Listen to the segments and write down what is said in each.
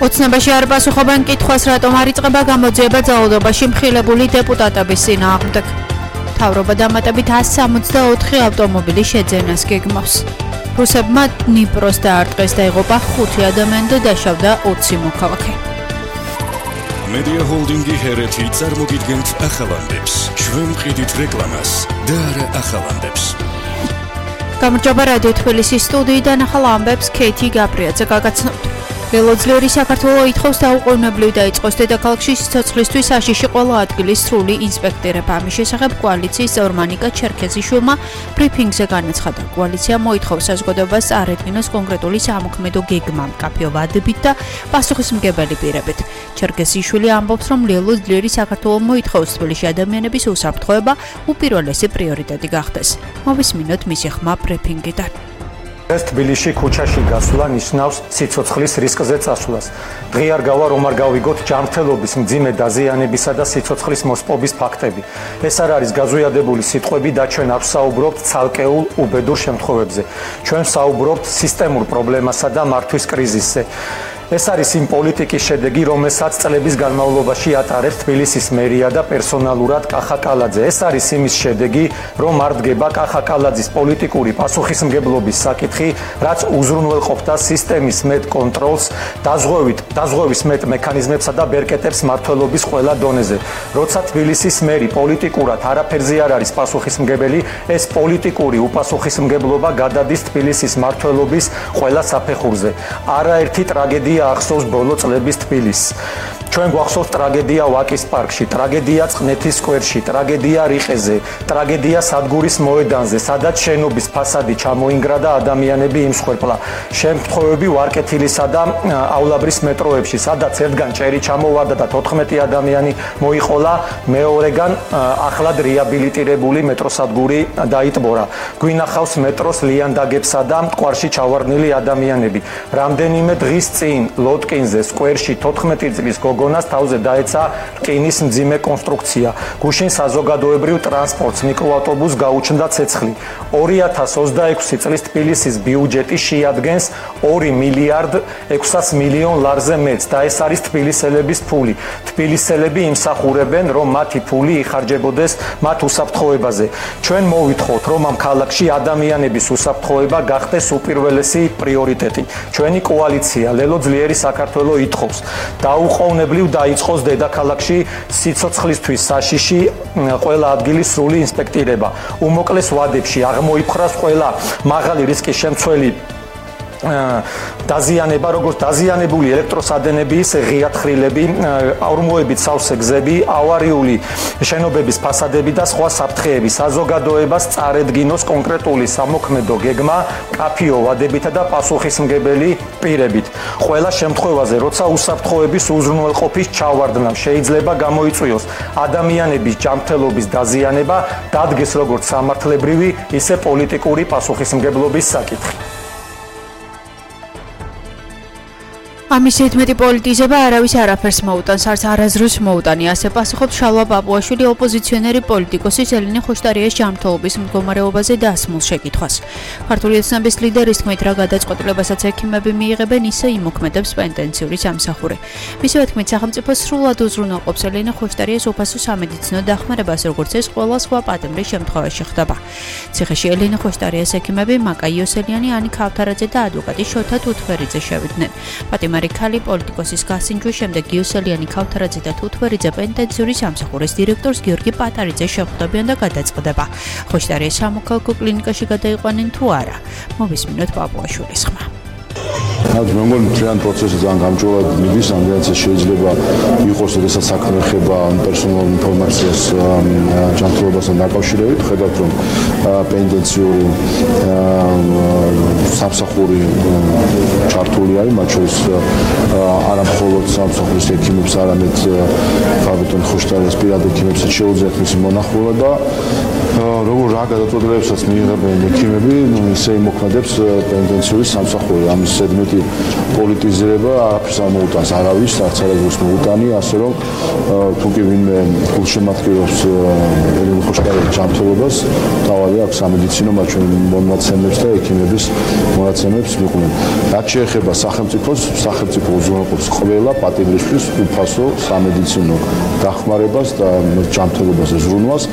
ოცნებაში არ პასუხობენ კითხვას, რატომ არ იწყება გამოძიება ძალადობაში მხილებული დეპუტატების წინააღმდეგ. მთავრობა დამატებით 164 ავტომობილის შეძენას გეგმავს. რუსებმა დნიპროს დაარტყეს და იღუპა 5 ადამიანი და დაშავდა 20 მოქალაქე. Media Holding-ი ჰერეთი წარმოგიდგენთ ახალანდებს. ჩვენ მყიდით რეკლამას და არა ახალანდებს. გამარჯობა რადიო თბილისის სტუდიიდან ახალ ამბებს ქეთი გაბრიაძე გაგაცნობთ. ველოძლიერი საქართველო ითხოვს დაუყოვნებლივ დაიწყოს დედაქალაქში სიცოცხლისთვის აშიში ყველა ადგილის სრული ინსპექტირება. ამის შესახებ კოალიციის წევრმა ნიკა ჩერქეზიშვილმა ბრიფინგზე განაცხადა. კოალიცია მოითხოვს საზოგადოებას წარედგინოს კონკრეტული სამოქმედო გეგმა მკაფიო ვადებით და პასუხისმგებელი პირებით. ჩერქეზიშვილი ამბობს, რომ ველოძლიერი საქართველო მოითხოვს თბილისში ადამიანების უსაფრთხოება უპირველესი პრიორიტეტი გახდეს. მოვისმინოთ მისი ხმა ბრიფინგიდან. ეს თბილისში ქუჩაში გასვლა ნიშნავს სიცოცხლის რისკზე წასვლას. დღეარ გავა რომ არ გავიგოთ ჯანმრთელობის მძიმე დაზიანებისა და სიცოცხლის მოსპობის ფაქტები. ეს არ არის გაზუიადებული სიტყვები და ჩვენ არ ვსაუბრობთ ცალკეულ უბედურ შემთხვევებზე. ჩვენ ვსაუბრობთ სისტემურ პრობლემასა და მართვის კრიზისზე. ეს არის იმ პოლიტიკის შედეგი, რომელსაც წლების განმავლობაში ატარებს თბილისის მერია და პერსონალურად კახა კალაძე. ეს არის იმის შედეგი, რომ არ დგება კახა კალაძის პოლიტიკური პასუხისმგებლობის საკითხი, რაც უზრუნველყოფდა სისტემის მეტ კონტროლს, დაზღვევის მეტ მექანიზმებსა და ბერკეტებს მმართველობის ყველა დონეზე. როცა თბილისის მერი პოლიტიკურად არაფერზე არ არის პასუხისმგებელი, ეს პოლიტიკური უპასუხისმგებლობა გადადის თბილისის მმართველობის ყველა საფეხურზე. არაერთი ტრაგედია ახსოვს ბოლო წლების თბილისს. ჩვენ გვახსოვს ტრაგედია ვაკის პარკში, ტრაგედია წყნეთის სკვერში, ტრაგედია რიყეზე, ტრაგედია სადგურის მოედანზე, სადაც შენობის ფასადი ჩამოინგრა და ადამიანები იმსხვერპლა. შემთხვევები ვარკეთილისა დაავლაბრის მეტროებში, სადაც ერთგან ჭერი ჩამოვარდა და 14 ადამიანი მოიყოლა, მეორეგან ახლად რეაბილიტირებული მეტროსადგური დაიტბორა. გვინახავს მეტროს ლიანდაგებსა და მტკვარში ჩავარდნილი ადამიანები. რამდენიმე დღის წინ ლოტკინზე სკვერში 14 წლის გოგონას თავზე დაეცა რკინის მძიმე კონსტრუქცია. გუშინ საზოგადოებრივ ტრანსპორტს მიკროავტობუსს გაუჩნდა ცეცხლი. 2026 წლის თბილისის ბიუჯეტი შეადგენს 2 მილიარდ 600 მილიონ ლარზე მეტს და ეს არის თბილისელების ფული. თბილისელები იმსახურებენ, რომ მათი ფული იხარჯებოდეს მათ უსაფრთხოებაზე. ჩვენ მოვითხოვთ, რომ ამ ქალაქში ადამიანების უსაფრთხოება გახდეს უპირველესი პრიორიტეტი. ჩვენი კოალიცია ველოძლიერი საქართველო ითხოვს დაუყოვნებლივ დაიწყოს დედაქალაქში სიცოცხლისთვის საშიში ყველა ადგილის სრული ინსპექტირება. უმოკლეს ვადებში აღმოიფხრას ყველა მაღალი რისკის შემცველი დაზიანება, როგორც დაზიანებული ელექტროსადენები, ისე ღიათხრილები, ორმოებით სავსე გზები, ავარიული შენობების ფასადები და სხვა საფრთხეები. საზოგადოებას წარედგინოს კონკრეტული სამოქმედო გეგმა მკაფიო ვადებითა და პასუხისმგებელი პირებით. ყველა შემთხვევაზე, როცა უსაფრთხოების უზრუნველყოფის ჩავარდნა შეიძლება გამოიწვიოს ადამიანების ჯანმრთელობის დაზიანება, დადგეს როგორც სამართლებრივი, ისე პოლიტიკური პასუხისმგებლობის საკითხი. ამის ზედმეტი პოლიტიზება არავის არაფერს მოუტანს, არც არაზრუს მოუტანი, ასე პასუხობს შალვა პაპუაშვილი ოპოზიციონერი პოლიტიკოსის ელენე ხოშტარიას ჯანმრთელობის მდგომარეობაზე დასმულ შეკითხვას. ქართული ოცნების ლიდერის თქმით, რა გადაწყვეტილებასაც ექიმები მიიღებენ, ისე იმოქმედებს პენტენციური სამსახური. მისივე თქმით, სახელმწიფო სრულად უზრუნველყოფს ელენე ხოშტარიას უფასო სამედიცინო დახმარებას, როგორც ეს ყველა სხვა პატიმრის შემთხვევაში ხდება. ციხეში ელენე ხოშტარიას ექიმები მაკა იოსელიანი, ანი ქავთარაძე და ადვოკატი შოთა თუთვერიძე შევიდნენ. პატიმარი ქალი პოლიტიკოსის გასინჯვის შემდეგ გიოსელიანი, ქავთარაძე და თუთვერიძე პენტენციური სამსახურის დირექტორს გიორგი პატარიძე შეხვდებიან და გადაწყდება. ხოშტარიას სამოქალაქო კლინიკაში გადაიყვანენ თუ არა. მოვისმინოთ პაპუაშვილის ხმა. მე მგონი მთლიან პროცესი ძალიან გამჭვირვალედ მიდის, ამდენად შეიძლება იყოს, როდესაც საქმე ეხება პერსონალურ ინფორმაციას ჯანმრთელობასთან დაკავშირებით, ხედავთ რომ პენტენციური სამსახური ჩართული არის, მათ შორის არა მხოლოდ სამსახურის ექიმებს, არამედ ბატონ ხოშტარიას პირად ექიმებსაც შეუძლიათ მისი მონახულება და როგორ რა გადაწყვეტილებებსაც მიიღებენ ექიმები, ისე იმოქმედებს პენტენციური სამსახური. ამის ზედმეტი პოლიტიზება არაფერს არ მოუტანს არავის, არც არასდროს მოუტანია, ასე რომ თუ კი ვინმე გულშემატკივრობს ეროვნულ ხოშტარების ჯანმრთელობას, თავარი აქვს სამედიცინო მონაცემებს და ექიმების მონაცემებს მიყვნენ. რაც შეეხება სახელმწიფოს უზრუნველყოფს ყველა პატიმრისთვის უფასო სამედიცინო დახმარებას და ჯანმრთელობას ზრუნვას.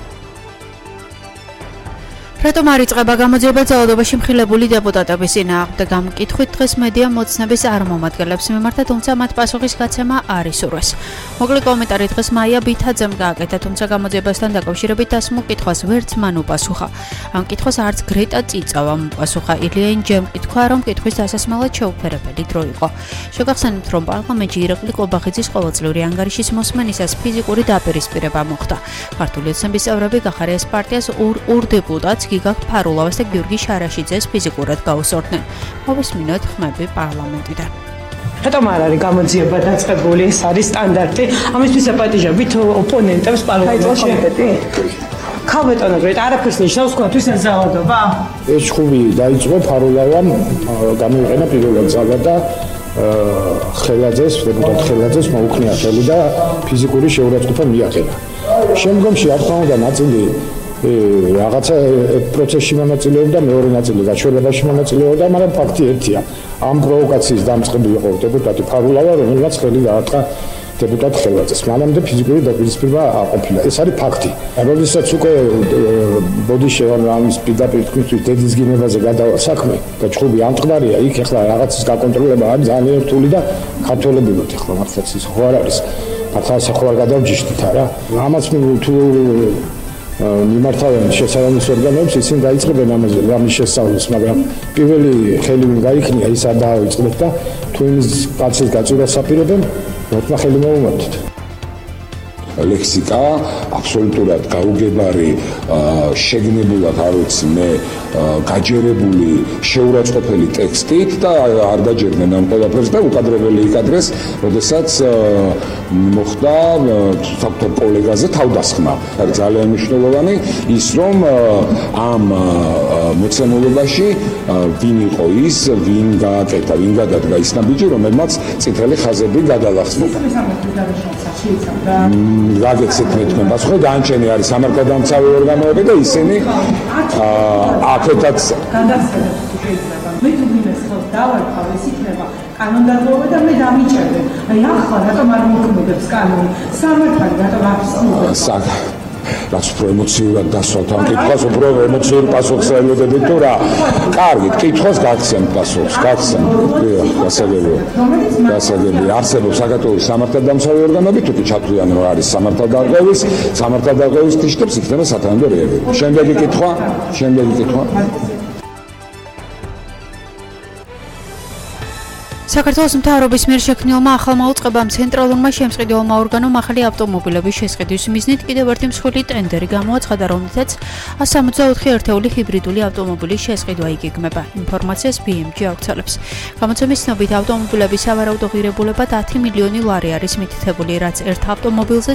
რატომ არ იწყება გამოძიება ძალადობაში მხილებული დეპუტატების წინააღმდეგ? ამ კითხვით დღეს მედია მოცნების წარმომადგენლებს მიმართა, თუმცა მათ პასუხის გაცემა არ ისურვეს. მოკლე კომენტარი დღეს მაია ბითაძემ გააკეთა, თუმცა გამოძიებასთან დაკავშირებით დასმულ კითხვას ვერც მან უპასუხა. ამ კითხვას არც გრეტა წიწავამ უპასუხა. ილია ინჯემ კითხვა, რომ კითხვის დასასმელად შეუფერებელი დრო იყო. შეგახსენებთ, რომ პარლამენტში ირაკლი ყობახიძის ყოველწლიური ანგარიშის მოსმენისას ფიზიკური დაპირისპირება მოხდა. ქართული ოცნების წევრები გახარიას პარტიას ორ დეპუტატს გიგა ფარულავას და გიორგი შარაშიძეს ფიზიკურად გაუსწორდნენ. მოვისმინოთ ხმები პარლამენტიდან. რატომ არ არის გამოძიება დაწყებული? ეს არის სტანდარტი. ამისთვის აპატიჟებით ოპონენტებს პარლამენტში. ქალბატონებრივ არაფერს ნიშნავს თქვენთვის ეს ძალადობა? ეს ხუბი დაიწყო ფარულავამ გამოვიყენა პირველად ძალა და დეპუტატ ხელაძეს მოუქნია ხელი და ფიზიკური შეურაცხყოფა მიაყენა. შემდგომში რა თქმა უნდა ნაწილი რაღაცა პროცესში მონაწილეობდა, მეორე ნაწილი გაჩვენებაში მონაწილეობდა, მაგრამ ფაქტი ერთია. ამ პროვოკაციის დამწყები იყო დეპუტატი ფარულავა, რომელმაც ხელი გაარტყა დეპუტატ ხელაძეს. მანამდე ფიზიკური დაპირისპირება აყოფილა. ეს არის ფაქტი. როდესაც უკვე ბოდიშევა ამის პირდაპირ თქვენთვის დედის გინებაზე გადავა საქმე და ჭუბი ამწყდარია, იქ ახლა რაღაცის გაკონტროლება არის ძალიან რთული და ქართველები ვართ ახლა მართლაც ის ხო არ არის. მართლაც ხო არ გადავჯიშდით არა. ამას თუ მიმართავენ შესაბამის ორგანოებს, ისინი დაიწყებენ ამის შესწავლას, მაგრამ პირველი ხელი ვინ გაიქნია, ის არ დაავიწყდეთ და თუ იმის კაცის გაწურას აპირებენ, მოთმა ხელი მოუმართეთ. ლექსიკა აბსოლუტურად გაუგებარი, შეგნებულად არ ვიცი მე, გაჯერებული, შეურაცხყოფელი ტექსტით და არ დაჯერდნენ ამ ყველაფერს და უკადრებელი იკადრეს, როდესაც მოხდა საფრთხე კოლეგაზე თავდასხმა. არის ძალიან მნიშვნელოვანი ის, რომ ამ მოცემულობაში ვინ იყო ის, ვინ გააკეთა, ვინ გადადგა ის ნაბიჯი, რომელმაც წითელი ხაზები გადალახსნა. გაგეცეთ მე თქვენ პასუხი, განჩენი არის სამართალდამცავი ორგანოები და ისინი აქეთაც გადასცემთ შეიძლება. მე თუ მიმეს ხელს დავარქავ, ეს იქნება კანონდარღვევა და მე დამიჭერდე. აი ახლა რატომ არ მოქმედებს კანონი? სამართალი რატომ არ ცნობებს? რაც უფრო ემოციურად დასვათ ამ კითხვას, უფრო ემოციურ პასუხს ელოდებით თუ რა. კარგი, კითხვას გაგცემთ პასუხს, გაგცემთ. გასაგებია. გასაგებია. არსებობს საქართველოს სამართალდამცავი ორგანოები, თუ კი ჩათვლიან რომ არის სამართალდამცავის ტიშტებს იქნება სათანადო რეაგირება. შემდეგი კითხვა. საქართველოს მთავრობის მიერ შექმნილმა ახალმა უწყებამ ცენტრალურმა შემსყიდველმა ორგანომ ახალი ავტომობილების შესყიდვის მიზნით კიდევ ერთი მსხვილი ტენდერი გამოაცხადა, რომლითაც 164 ერთეული ჰიბრიდული ავტომობილის შესყიდვა იგეგმება. ინფორმაციას BMG ავრცელებს. გამოცემის ცნობით ავტომობილების სავარაუდო ღირებულება 10 მილიონი ლარი არის მითითებული, რაც ერთ ავტომობილზე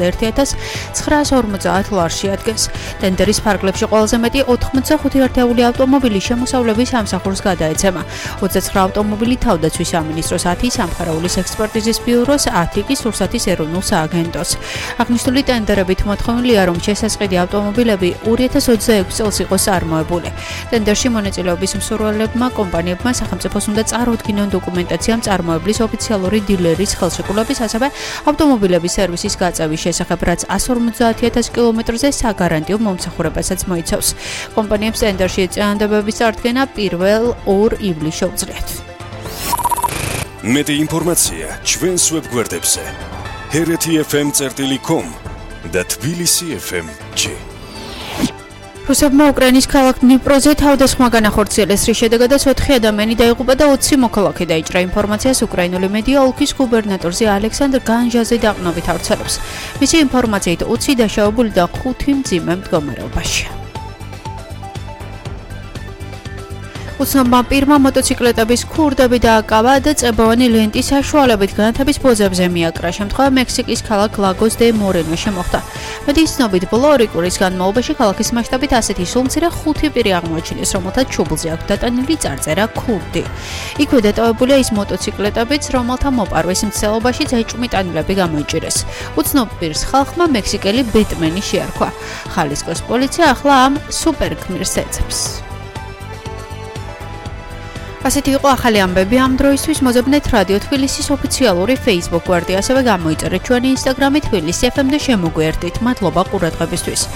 61,950 ლარში ადგენს. ტენდერის ფარგლებში ყველაზე მეტი 85 ერთეული ავტომობილი შემოსავლების სამსახურს გადაეცემა. 29 ავტომობილი თავდაცვის სამინისტროს, 10 სამხარაულის ექსპერტიზის ბიუროს, 10 კი სურსათის ეროვნულ სააგენტოს. აღნიშნული ტენდერებით მოთხოვნილია, რომ შესაწყიდი ავტომობილები 2026 წელს იყოს წარმოებული. ტენდერში მონაწილეობის მსურველებმა კომპანიებმა სახელმწიფოს უნდა წარუდგინონ დოკუმენტაცია წარმოებლის ოფიციალური დილერის ხელშეკრულების, ასევე ავტომობილების სერვისის გაწევის შესახებ, რაც 150,000 კილომეტრზე საგარანტიო მომსახურებასაც მოიცავს. კომპანიებს ტენდერში წინადადებების წარდგენა 1 ივლისს შეუძლიათ. მეტი ინფორმაცია ჩვენს ვებგვერდებზე hereti.fm.com და tbilisi.fm.g. რუსებმა უკრაინის ქალაქ დნიპროზე თავდასხმა განახორციელეს, რის შედეგადაც 4 ადამიანი დაიღუპა და 20 მოქალაქე დაიჭრა. ინფორმაციას უკრაინული მედია ოლქის გუბერნატორზე ალექსანდრ განჟაზე დაყნობით ავრცელებს. მისი ინფორმაციით 20 დაშავებული და 5 მძიმე მდგომარეობაშია. უცნობმა პირმა მოტოციკლეტების ქურდები დააკავა და წებოვანი ლენტის საშუალებით განათების ბოძებზე მიაკრა. შემთხვევა მექსიკის ქალაქ ლაგოს დე მორენოში მოხდა. მედიის ცნობით, ბოლო 2 კვირის განმავლობაში ქალაქის მასშტაბით ასეთი სულმცირე 5 პირი აღმოაჩინეს, რომელთაც ჩუბლზე აქვს დატანილი წარწერა ქურდი. იქვე დატოვებულია ის მოტოციკლეტებიც, რომელთა მოპარვის მცდელობაში ეჭვმიტანილები გამოიჭირეს. უცნობ პირს ხალხმა მექსიკელი ბეტმენი შეარქვა. ხალისკოს პოლიცია ახლა ამ სუპერგმირს ეძებს. ასეთი იყო ახალი ამბები ამ დროისთვის. მოზებნეთ რადიო თბილისის ოფიციალური Facebook გვერდი, ასევე გამოიწერეთ ჩვენი Instagram-ი თბილისი FM და შემოგვიერთდით. მადლობა ყურადღებისთვის.